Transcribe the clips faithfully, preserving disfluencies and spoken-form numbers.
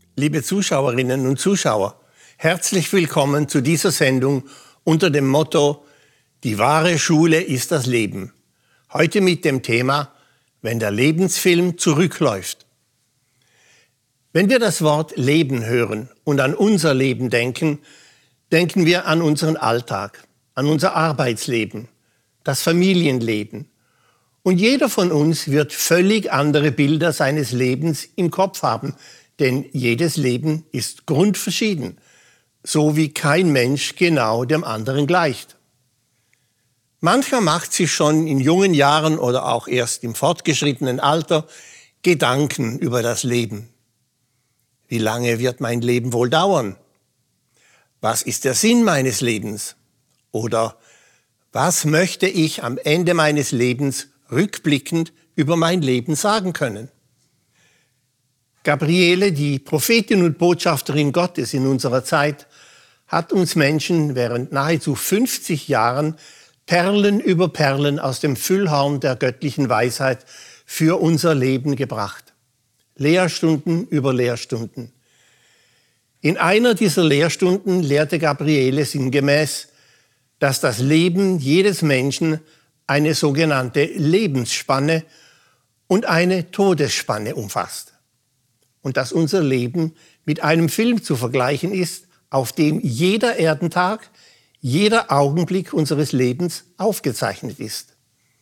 Liebe Zuschauerinnen und Zuschauer, herzlich willkommen zu dieser Sendung unter dem Motto Die wahre Schule ist das Leben. Heute mit dem Thema Wenn der Lebensfilm zurückläuft. Wenn wir das Wort Leben hören und an unser Leben denken, denken wir an unseren Alltag, an unser Arbeitsleben, das Familienleben. Und jeder von uns wird völlig andere Bilder seines Lebens im Kopf haben, denn jedes Leben ist grundverschieden, so wie kein Mensch genau dem anderen gleicht. Mancher macht sich schon in jungen Jahren oder auch erst im fortgeschrittenen Alter Gedanken über das Leben. Wie lange wird mein Leben wohl dauern? Was ist der Sinn meines Lebens? Oder was möchte ich am Ende meines Lebens rückblickend über mein Leben sagen können? Gabriele, die Prophetin und Botschafterin Gottes in unserer Zeit, hat uns Menschen während nahezu fünfzig Jahren Perlen über Perlen aus dem Füllhorn der göttlichen Weisheit für unser Leben gebracht. Lehrstunden über Lehrstunden. In einer dieser Lehrstunden lehrte Gabriele sinngemäß, dass das Leben jedes Menschen eine sogenannte Lebensspanne und eine Todesspanne umfasst. Und dass unser Leben mit einem Film zu vergleichen ist, auf dem jeder Erdentag, jeder Augenblick unseres Lebens aufgezeichnet ist.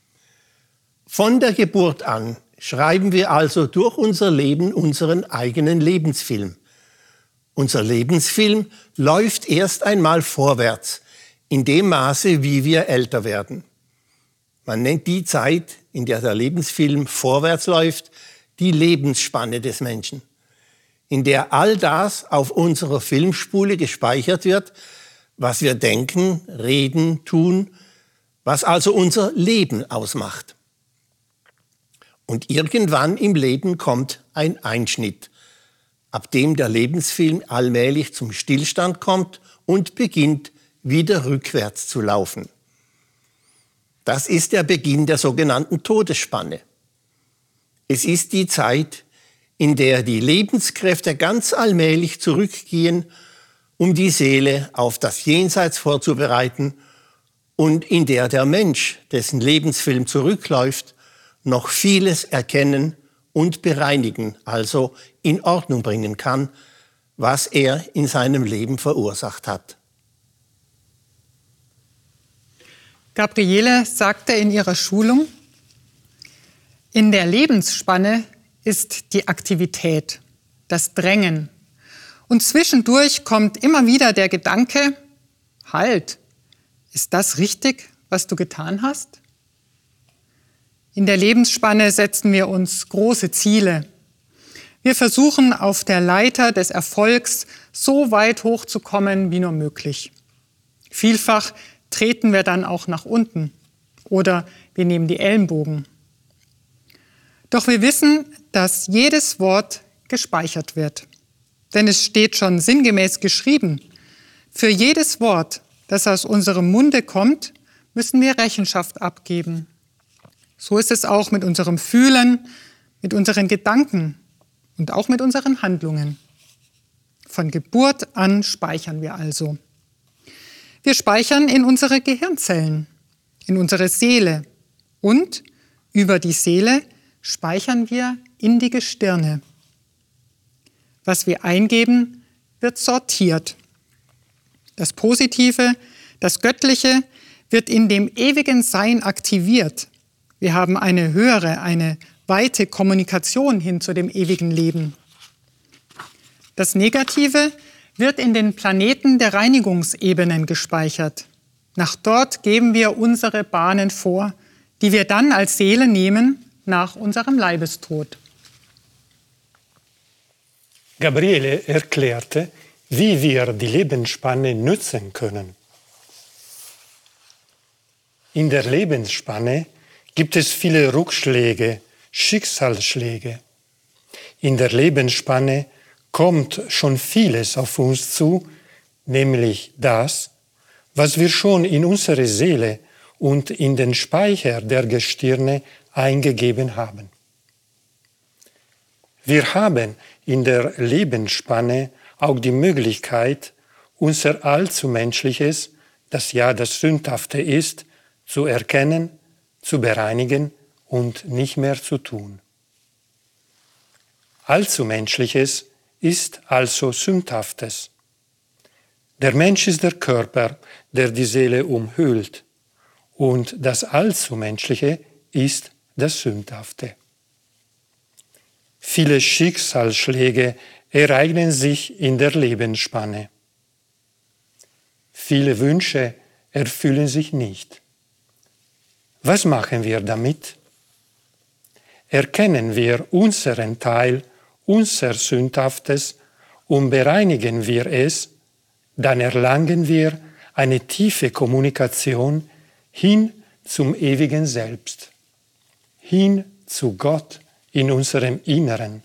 Von der Geburt an schreiben wir also durch unser Leben unseren eigenen Lebensfilm. Unser Lebensfilm läuft erst einmal vorwärts, in dem Maße, wie wir älter werden. Man nennt die Zeit, in der der Lebensfilm vorwärts läuft, die Lebensspanne des Menschen, in der all das auf unserer Filmspule gespeichert wird, was wir denken, reden, tun, was also unser Leben ausmacht. Und irgendwann im Leben kommt ein Einschnitt, ab dem der Lebensfilm allmählich zum Stillstand kommt und beginnt, wieder rückwärts zu laufen. Das ist der Beginn der sogenannten Todesspanne. Es ist die Zeit, in der die Lebenskräfte ganz allmählich zurückgehen, um die Seele auf das Jenseits vorzubereiten und in der der Mensch, dessen Lebensfilm zurückläuft, noch vieles erkennen und bereinigen, also in Ordnung bringen kann, was er in seinem Leben verursacht hat. Gabriele sagte in ihrer Schulung, in der Lebensspanne ist die Aktivität, das Drängen. Und zwischendurch kommt immer wieder der Gedanke, halt, ist das richtig, was du getan hast? In der Lebensspanne setzen wir uns große Ziele. Wir versuchen auf der Leiter des Erfolgs so weit hochzukommen wie nur möglich. Vielfach treten wir dann auch nach unten oder wir nehmen die Ellenbogen. Doch wir wissen, dass jedes Wort gespeichert wird. Denn es steht schon sinngemäß geschrieben, für jedes Wort, das aus unserem Munde kommt, müssen wir Rechenschaft abgeben. So ist es auch mit unserem Fühlen, mit unseren Gedanken und auch mit unseren Handlungen. Von Geburt an speichern wir also. Wir speichern in unsere Gehirnzellen, in unsere Seele und über die Seele speichern wir in die Gestirne. Was wir eingeben, wird sortiert. Das Positive, das Göttliche wird in dem ewigen Sein aktiviert. Wir haben eine höhere, eine weite Kommunikation hin zu dem ewigen Leben. Das Negative wird in den Planeten der Reinigungsebenen gespeichert. Nach dort geben wir unsere Bahnen vor, die wir dann als Seele nehmen nach unserem Leibestod. Gabriele erklärte, wie wir die Lebensspanne nutzen können. In der Lebensspanne gibt es viele Rückschläge, Schicksalsschläge. In der Lebensspanne kommt schon vieles auf uns zu, nämlich das, was wir schon in unsere Seele und in den Speicher der Gestirne eingegeben haben. Wir haben in der Lebensspanne auch die Möglichkeit, unser Allzumenschliches, das ja das Sündhafte ist, zu erkennen, zu bereinigen und nicht mehr zu tun. Allzumenschliches ist also Sündhaftes. Der Mensch ist der Körper, der die Seele umhüllt, und das Allzumenschliche ist das Sündhafte. Viele Schicksalsschläge ereignen sich in der Lebensspanne. Viele Wünsche erfüllen sich nicht. Was machen wir damit? Erkennen wir unseren Teil, unser Sündhaftes, und bereinigen wir es, dann erlangen wir eine tiefe Kommunikation hin zum ewigen Selbst, hin zu Gott in unserem Inneren.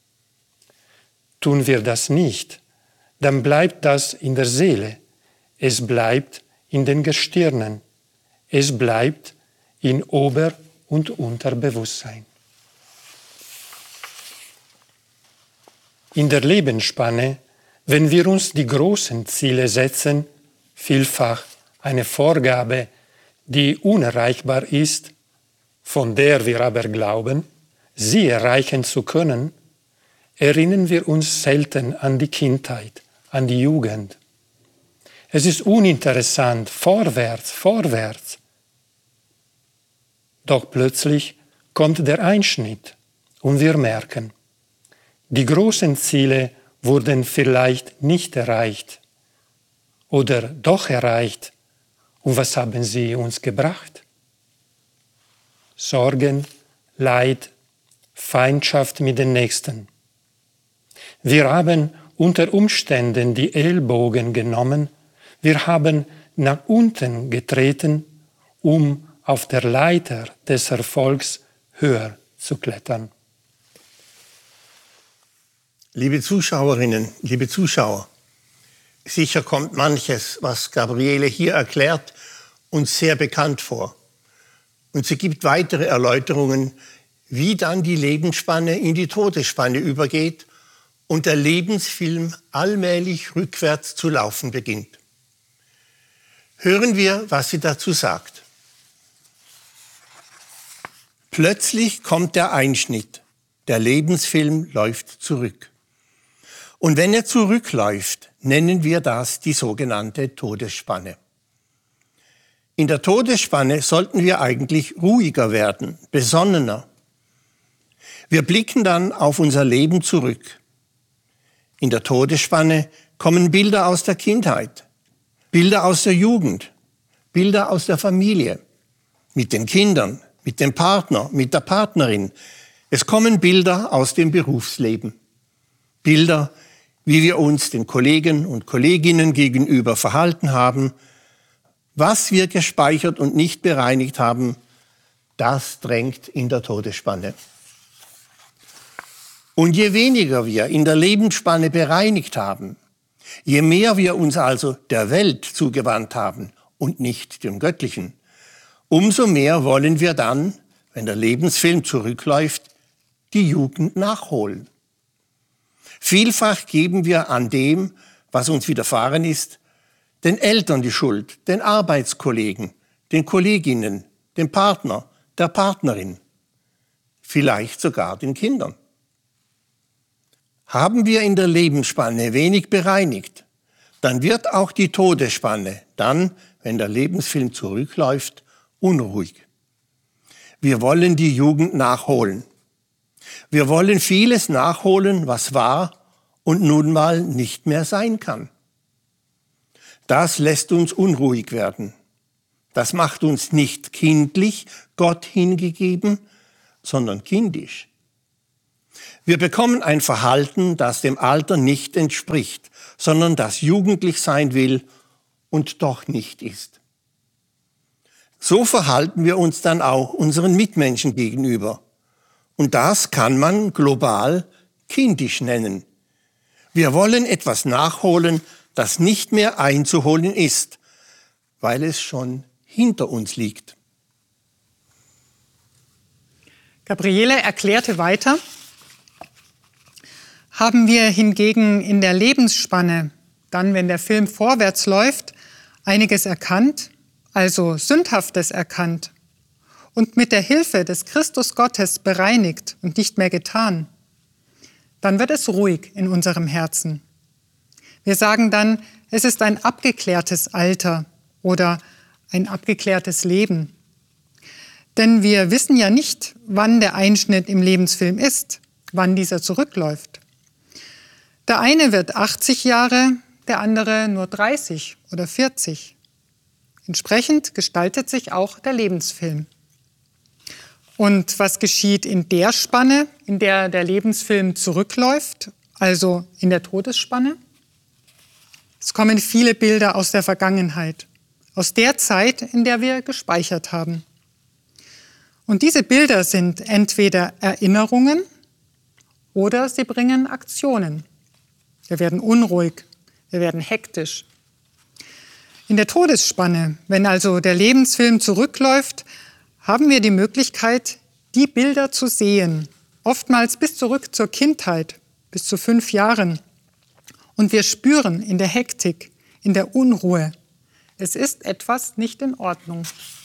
Tun wir das nicht, dann bleibt das in der Seele, es bleibt in den Gestirnen, es bleibt in Ober- und Unterbewusstsein. In der Lebensspanne, wenn wir uns die großen Ziele setzen, vielfach eine Vorgabe, die unerreichbar ist, von der wir aber glauben, sie erreichen zu können, erinnern wir uns selten an die Kindheit, an die Jugend. Es ist uninteressant, vorwärts, vorwärts. Doch plötzlich kommt der Einschnitt und wir merken, die großen Ziele wurden vielleicht nicht erreicht oder doch erreicht. Und was haben sie uns gebracht? Sorgen, Leid, Feindschaft mit den Nächsten. Wir haben unter Umständen die Ellbogen genommen, wir haben nach unten getreten, um auf der Leiter des Erfolgs höher zu klettern. Liebe Zuschauerinnen, liebe Zuschauer, sicher kommt manches, was Gabriele hier erklärt, uns sehr bekannt vor. Und sie gibt weitere Erläuterungen, wie dann die Lebensspanne in die Todesspanne übergeht und der Lebensfilm allmählich rückwärts zu laufen beginnt. Hören wir, was sie dazu sagt. Plötzlich kommt der Einschnitt. Der Lebensfilm läuft zurück. Und wenn er zurückläuft, nennen wir das die sogenannte Todesspanne. In der Todesspanne sollten wir eigentlich ruhiger werden, besonnener. Wir blicken dann auf unser Leben zurück. In der Todesspanne kommen Bilder aus der Kindheit, Bilder aus der Jugend, Bilder aus der Familie, mit den Kindern, mit dem Partner, mit der Partnerin. Es kommen Bilder aus dem Berufsleben. Bilder, wie wir uns den Kollegen und Kolleginnen gegenüber verhalten haben, was wir gespeichert und nicht bereinigt haben, das drängt in der Todesspanne. Und je weniger wir in der Lebensspanne bereinigt haben, je mehr wir uns also der Welt zugewandt haben und nicht dem Göttlichen, umso mehr wollen wir dann, wenn der Lebensfilm zurückläuft, die Jugend nachholen. Vielfach geben wir an dem, was uns widerfahren ist, den Eltern die Schuld, den Arbeitskollegen, den Kolleginnen, dem Partner, der Partnerin, vielleicht sogar den Kindern. Haben wir in der Lebensspanne wenig bereinigt, dann wird auch die Todesspanne, dann, wenn der Lebensfilm zurückläuft, unruhig. Wir wollen die Jugend nachholen. Wir wollen vieles nachholen, was war und nun mal nicht mehr sein kann. Das lässt uns unruhig werden. Das macht uns nicht kindlich, Gott hingegeben, sondern kindisch. Wir bekommen ein Verhalten, das dem Alter nicht entspricht, sondern das jugendlich sein will und doch nicht ist. So verhalten wir uns dann auch unseren Mitmenschen gegenüber. Und das kann man global kindisch nennen. Wir wollen etwas nachholen, das nicht mehr einzuholen ist, weil es schon hinter uns liegt. Gabriele erklärte weiter, Haben wir hingegen in der Lebensspanne, dann wenn der Film vorwärts läuft, einiges erkannt, also Sündhaftes erkannt und mit der Hilfe des Christus Gottes bereinigt und nicht mehr getan, dann wird es ruhig in unserem Herzen. Wir sagen dann, es ist ein abgeklärtes Alter oder ein abgeklärtes Leben. Denn wir wissen ja nicht, wann der Einschnitt im Lebensfilm ist, wann dieser zurückläuft. Der eine wird achtzig Jahre, der andere nur dreißig oder vierzig. Entsprechend gestaltet sich auch der Lebensfilm. Und was geschieht in der Spanne, in der der Lebensfilm zurückläuft, also in der Todesspanne? Es kommen viele Bilder aus der Vergangenheit, aus der Zeit, in der wir gespeichert haben. Und diese Bilder sind entweder Erinnerungen oder sie bringen Aktionen. Wir werden unruhig, wir werden hektisch. In der Todesspanne, wenn also der Lebensfilm zurückläuft, haben wir die Möglichkeit, die Bilder zu sehen, oftmals bis zurück zur Kindheit, bis zu fünf Jahren. Und wir spüren in der Hektik, in der Unruhe, es ist etwas nicht in Ordnung.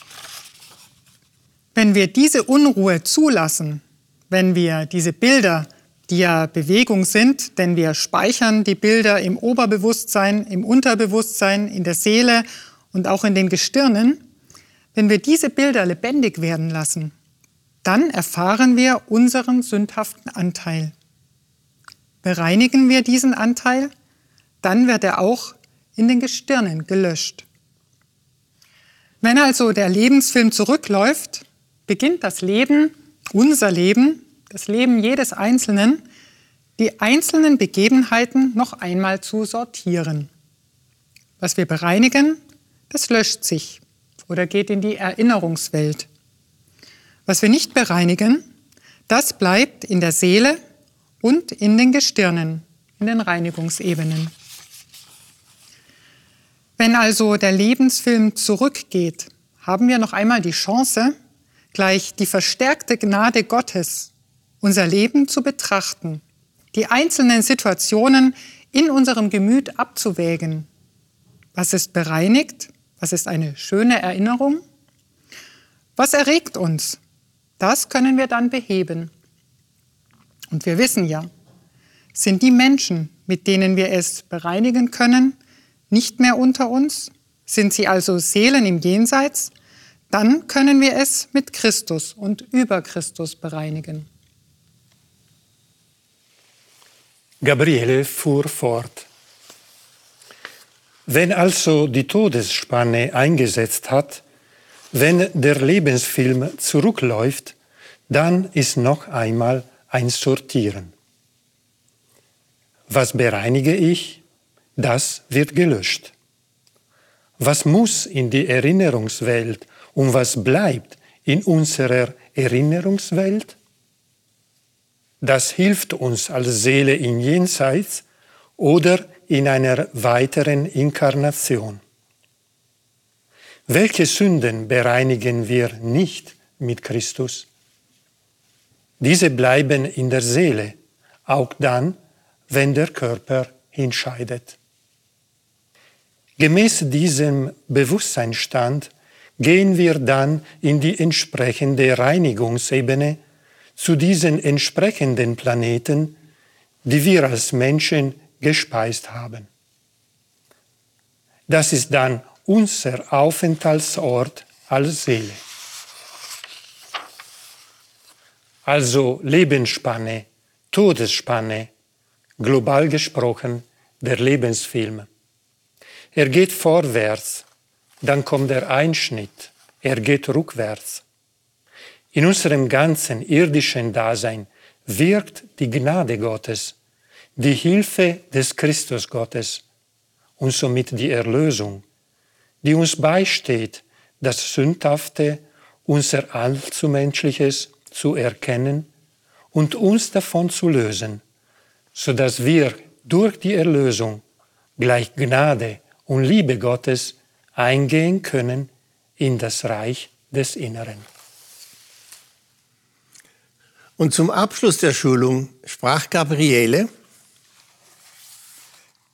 Wenn wir diese Unruhe zulassen, wenn wir diese Bilder, die ja Bewegung sind, denn wir speichern die Bilder im Oberbewusstsein, im Unterbewusstsein, in der Seele und auch in den Gestirnen, wenn wir diese Bilder lebendig werden lassen, dann erfahren wir unseren sündhaften Anteil. Bereinigen wir diesen Anteil, dann wird er auch in den Gestirnen gelöscht. Wenn also der Lebensfilm zurückläuft, beginnt das Leben, unser Leben, das Leben jedes Einzelnen, die einzelnen Begebenheiten noch einmal zu sortieren. Was wir bereinigen, das löscht sich oder geht in die Erinnerungswelt. Was wir nicht bereinigen, das bleibt in der Seele und in den Gestirnen, in den Reinigungsebenen. Wenn also der Lebensfilm zurückgeht, haben wir noch einmal die Chance, gleich die verstärkte Gnade Gottes, unser Leben zu betrachten, die einzelnen Situationen in unserem Gemüt abzuwägen. Was ist bereinigt? Was ist eine schöne Erinnerung? Was erregt uns? Das können wir dann beheben. Und wir wissen ja, sind die Menschen, mit denen wir es bereinigen können, nicht mehr unter uns? Sind sie also Seelen im Jenseits? Dann können wir es mit Christus und über Christus bereinigen. Gabriele fuhr fort. Wenn also die Todesspanne eingesetzt hat, wenn der Lebensfilm zurückläuft, dann ist noch einmal ein Sortieren. Was bereinige ich? Das wird gelöscht. Was muss in die Erinnerungswelt und was bleibt in unserer Erinnerungswelt? Das hilft uns als Seele im Jenseits oder in einer weiteren Inkarnation. Welche Sünden bereinigen wir nicht mit Christus? Diese bleiben in der Seele, auch dann, wenn der Körper hinscheidet. Gemäß diesem Bewusstseinsstand gehen wir dann in die entsprechende Reinigungsebene zu diesen entsprechenden Planeten, die wir als Menschen gespeist haben. Das ist dann unser Aufenthaltsort als Seele. Also Lebensspanne, Todesspanne, global gesprochen der Lebensfilm. Er geht vorwärts, dann kommt der Einschnitt, er geht rückwärts. In unserem ganzen irdischen Dasein wirkt die Gnade Gottes, die Hilfe des Christus Gottes und somit die Erlösung, die uns beisteht, das Sündhafte, unser Allzumenschliches zu erkennen und uns davon zu lösen, sodass wir durch die Erlösung gleich Gnade und Liebe Gottes eingehen können in das Reich des Inneren. Und zum Abschluss der Schulung sprach Gabriele: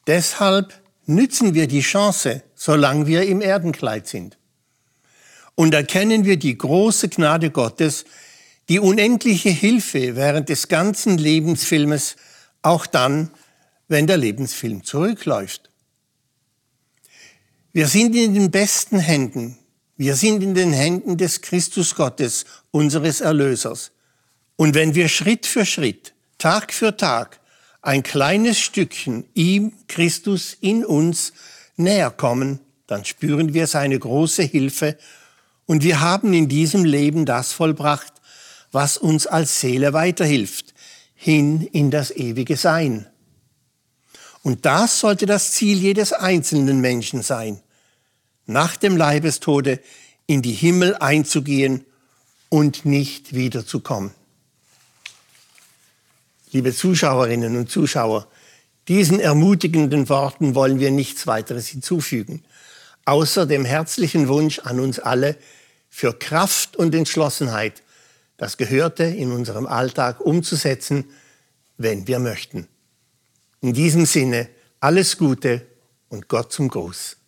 Deshalb nützen wir die Chance, solange wir im Erdenkleid sind. Und erkennen wir die große Gnade Gottes, die unendliche Hilfe während des ganzen Lebensfilmes, auch dann, wenn der Lebensfilm zurückläuft. Wir sind in den besten Händen. Wir sind in den Händen des Christus Gottes, unseres Erlösers. Und wenn wir Schritt für Schritt, Tag für Tag, ein kleines Stückchen ihm, Christus, in uns näher kommen, dann spüren wir seine große Hilfe und wir haben in diesem Leben das vollbracht, was uns als Seele weiterhilft, hin in das ewige Sein. Und das sollte das Ziel jedes einzelnen Menschen sein, nach dem Leibestode in die Himmel einzugehen und nicht wiederzukommen. Liebe Zuschauerinnen und Zuschauer, diesen ermutigenden Worten wollen wir nichts weiteres hinzufügen, außer dem herzlichen Wunsch an uns alle für Kraft und Entschlossenheit, das Gehörte in unserem Alltag umzusetzen, wenn wir möchten. In diesem Sinne alles Gute und Gott zum Gruß.